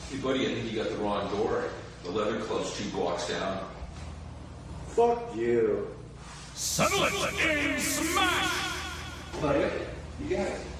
Hey, buddy, I think you got the wrong door. The leather club's 2 blocks down. Fuck you. Settle it in smash! Buddy, you got it.